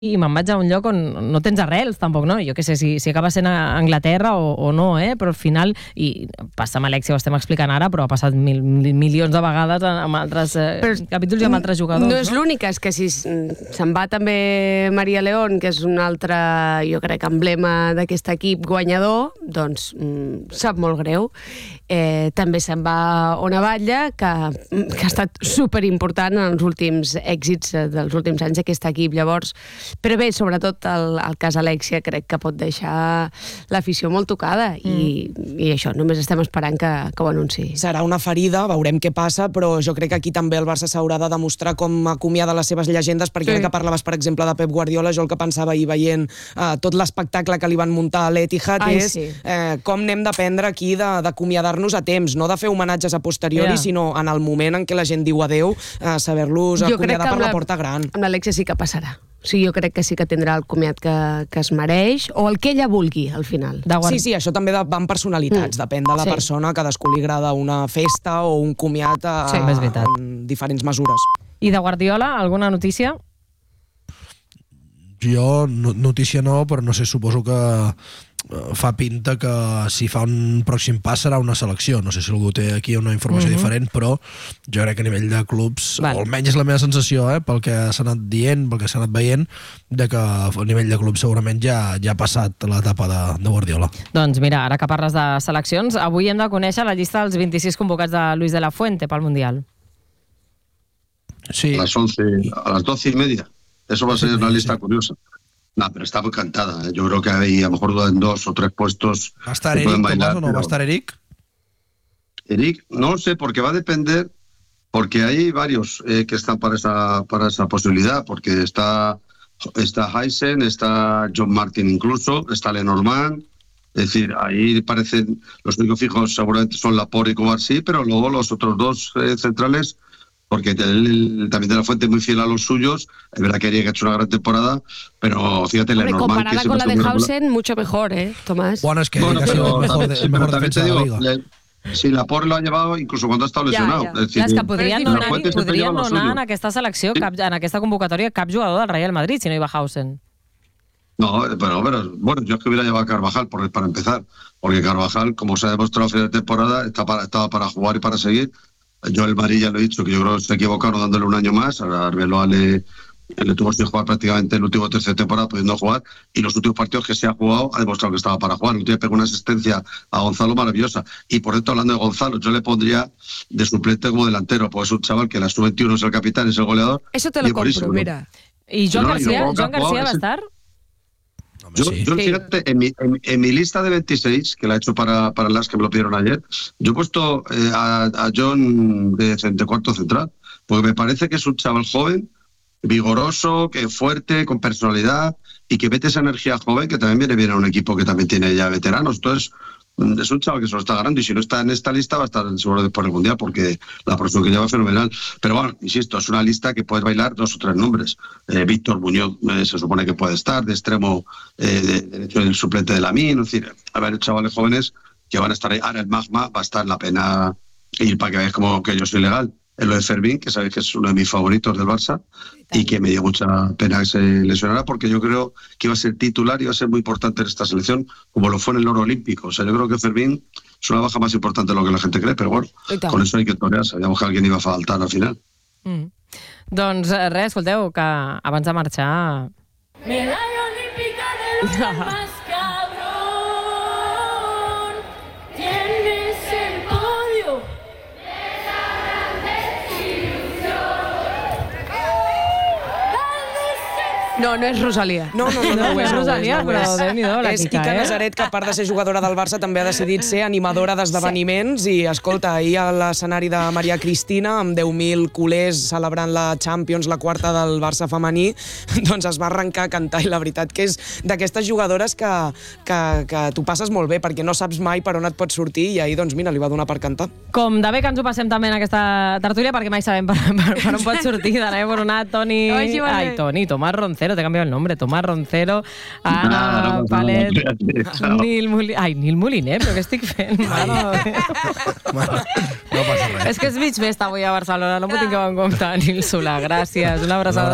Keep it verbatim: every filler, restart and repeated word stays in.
i me'n vaig a un lloc on no tens arrels, tampoc, no? Jo què sé, si, si acaba sent a Anglaterra o, o no, eh? Però al final, i passa amb Alexia, ho estem explicant ara, però ha passat mil, milions de vegades amb altres eh, capítols i amb altres jugadors. No és l'única, és que si se'n va també Maria León, que és un altre, jo crec, emblema d'aquest equip guanyador, doncs mm, sap molt greu. Eh, també se'n va Ona Batlle, que, que ha estat superimportant en els últims èxits dels últims anys d'aquest equip. Llavors, però bé, sobretot el, el cas Alexia crec que pot deixar l'afició molt tocada mm. i, i això, només estem esperant que, que ho anunciï. Serà una ferida, veurem què passa, però jo crec que aquí també el Barça s'haurà de demostrar com acomiada les seves llegendes, perquè sí. ara que parlaves, per exemple, de Pep Guardiola, jo el que pensava ahir veient eh, tot l'espectacle que li van muntar a l'Etihad Ai, és sí. eh, com n'hem d'aprendre aquí d'acomiadar-nos a temps, no de fer homenatges a posteriori, yeah. sinó en el moment en què la gent diu adeu, eh, saber-los acomiadar per la, la porta gran. Amb l'Alexia sí que passarà. O sigui, jo crec que sí que tindrà el comiat que, que es mereix, o el que ella vulgui, al final. Sí, sí, això també va amb personalitats, mm. depèn de la sí. persona, a cadascú li agrada una festa o un comiat a, sí, a, en diferents mesures. I de Guardiola, alguna notícia? Jo, no, notícia no, però no sé, suposo que fa pinta que si fa un pròxim pas serà una selecció. No sé si algú té aquí una informació uh-huh. diferent, però jo crec que a nivell de clubs, vale. o almenys és la meva sensació, eh, pel que s'ha anat dient, pel que s'ha anat veient, de que a nivell de clubs segurament ja, ja ha passat l'etapa de, de Guardiola. Doncs mira, ara que parles de seleccions, avui hem de conèixer la llista dels vint-i-sis convocats de Luis de la Fuente pel Mundial. Sí. A las once, a las doce y media. Eso va a ser una lista curiosa. No, pero está muy cantada. ¿eh? Yo creo que ahí a lo mejor en dos o tres puestos ¿Va a estar Eric, pueden bailar, Tomás, o no? pero... ¿Va a estar Eric? Eric, no sé, porque va a depender, porque hay varios eh, que están para esa, para esa posibilidad, porque está, está Heisen, está John Martin incluso, está Lenormand. Es decir, ahí parecen, los únicos fijos seguramente son Laporte y Covarsí, pero luego los otros dos eh, centrales, porque él también de la Fuente es muy fiel a los suyos, es verdad que Eric ha hecho una gran temporada, pero fíjate, Hombre, Lenormand... comparada que con la de regular... Hausen, mucho mejor, ¿eh, Tomás? Bueno, es que bueno, ha sido el mejor, de, el mejor defensa de la liga. Le... Sí, Laporte lo ha llevado incluso cuando ha estado lesionado. Ja, ja. Es decir, Clar, és que podrien no anar, podrien no anar en aquesta selecció, sí. cap, en aquesta convocatòria, cap jugador del Real Madrid, si no hi va Hausen. No, pero, pero bueno, yo es que hubiera llevado a Carvajal por, para empezar, porque Carvajal, como se ha demostrado a final de temporada, está para, estaba para jugar y para seguir. Yo el Madrid ya lo he dicho, que yo creo que se equivocaron dándole un año más. A Arbeloa le, le tuvo que jugar prácticamente el último tercio de temporada pudiendo jugar, y los últimos partidos que se ha jugado ha demostrado que estaba para jugar. El último pegó una asistencia a Gonzalo maravillosa. Y por cierto, hablando de Gonzalo, yo le pondría de suplente como delantero, porque es un chaval que en la sub veintiuno es el capitán, es el goleador. Eso te lo compro, mira. ¿Y Joan no, García, no, Joan García va a estar? Yo, sí. yo fíjate, en mi, en, en mi lista de veintiséis, que la he hecho para, para las que me lo pidieron ayer, yo he puesto eh, a, a John de, de cuarto central, porque me parece que es un chaval joven, vigoroso, que fuerte, con personalidad, y que mete esa energía joven, que también viene bien a un equipo que también tiene ya veteranos. Entonces, es un chaval que se lo está ganando, y si no está en esta lista va a estar seguro después del Mundial, porque la próxima que lleva es fenomenal. Pero bueno, insisto, es una lista que puedes bailar dos o tres nombres. Eh, Víctor Muñoz eh, se supone que puede estar, de extremo eh, de derecho del suplente de Lamine. Es decir, a ver, chavales jóvenes que van a estar ahí. Ahora el Magma va a estar en la pena ir para que veáis como que yo soy legal. En lo de Fermín, que sabéis que es uno de mis favoritos del Barça, y que me dio mucha pena que se lesionara, porque yo creo que iba a ser titular y iba a ser muy importante en esta selección, como lo fue en el oro olímpico. O sea, yo creo que Fermín es una baja más importante de lo que la gente cree, pero bueno, con eso hay que torear. Sabíamos que alguien iba a faltar al final. Mm. Doncs res, escolteu, que abans de marxar... Medalla olímpica del más cabrón, tienes el podio. No, no és Rosalía. No, no, no, no, no és Rosalía, però Déu-n'hi-do, la és Quica, Ica eh? Nazaret, que a part de ser jugadora del Barça també ha decidit ser animadora d'esdeveniments, i escolta, ahir a l'escenari de Maria Cristina, amb deu mil culers celebrant la Champions, la quarta del Barça femení, doncs es va arrencar a cantar, i la veritat que és d'aquestes jugadores que, que, que tu passes molt bé, perquè no saps mai per on et pots sortir, i ahir, doncs mira, li va donar per cantar. Com de bé que ens ho passem també en aquesta tertúlia, perquè mai sabem per, per, per on pot sortir. D'anar Boronat, Toni... Ai, Toni, Tomàs Roncero, te he cambiado el nombre, Tomàs Roncero, Anna Palet, Nil Moliner... Ai, Nil Moliner, però què estic fent? Bueno, no passa res. És que és mig festa avui a Barcelona, no m'ho tingueu en compte, Nil Solà. Gràcies, una abraçada.